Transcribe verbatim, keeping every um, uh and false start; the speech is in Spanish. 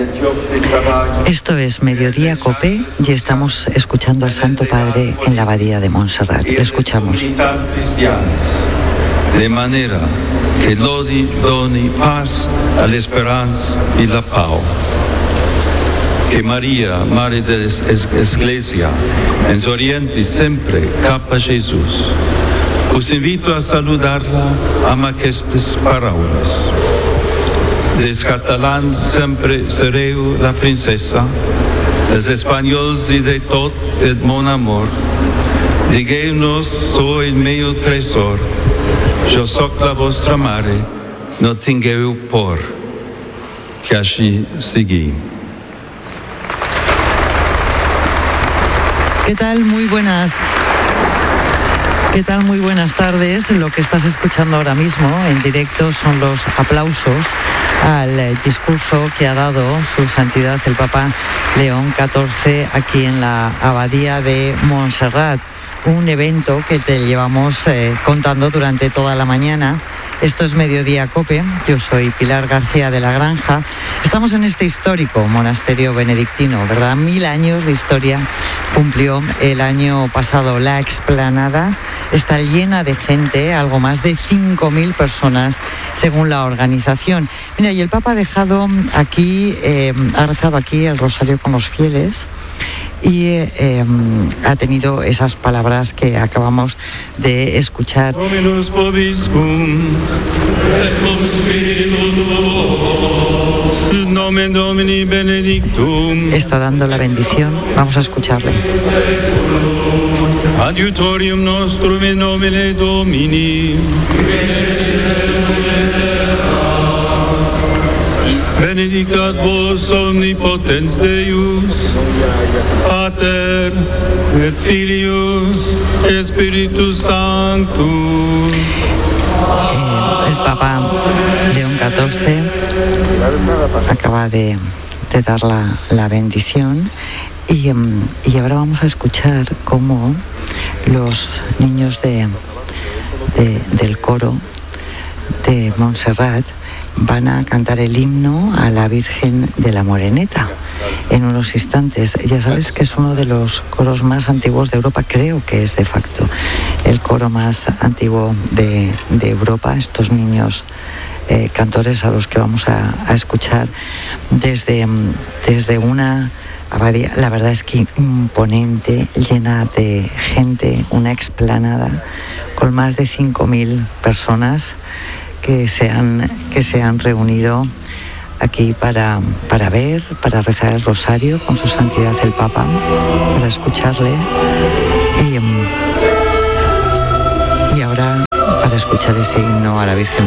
Esto es Mediodía Cope y estamos escuchando al Santo Padre en la Abadía de Montserrat. Le escuchamos. De manera che lodi doni paz all'esperanza e la pau. Che Maria, Madre dell'Ecclesia, ens orienti sempre cap a Jesús. Us invito a saludarla amb aquestes paraules. Dels catalans sempre sereu la princesa, dels espanyols i de tot el mon amor. Digueu-nos, sou el meu tresor, jo soc la vostra mare, no tingueu por, que així sigui. ¿Qué tal? Muy buenas. ¿Qué tal? Muy buenas tardes. Lo que estás escuchando ahora mismo en directo son los aplausos al discurso que ha dado Su Santidad el Papa León catorce aquí en la Abadía de Montserrat. Un evento que te llevamos eh, contando durante toda la mañana. Esto es Mediodía Cope, yo soy Pilar García de la Granja. Estamos en este histórico monasterio benedictino, ¿verdad? Mil años de historia cumplió el año pasado. La explanada está llena de gente, algo más de cinco mil personas según la organización. Mira, y el Papa ha dejado aquí, eh, ha rezado aquí el rosario con los fieles y eh, ha tenido esas palabras que acabamos de escuchar. Está dando la bendición. Vamos a escucharle. Adiutorium nostrum in nomine Domini. Benedicat vos omnipotens Deus, Pater et Filius et Spiritus Sanctus. Eh, el Papa León catorce acaba de, de dar la, la bendición y, y ahora vamos a escuchar cómo los niños de, de, del coro de Montserrat van a cantar el himno a la Virgen de la Moreneta en unos instantes. Ya sabes que es uno de los coros más antiguos de Europa, creo que es de facto el coro más antiguo de, de Europa. Estos niños eh, cantores a los que vamos a, a escuchar desde, desde una abadía, la verdad es que imponente, llena de gente, una explanada con más de cinco mil personas que se han, que se han reunido aquí para, para ver, para rezar el rosario con Su Santidad el Papa, para escucharle y, y ahora para escuchar ese himno a la Virgen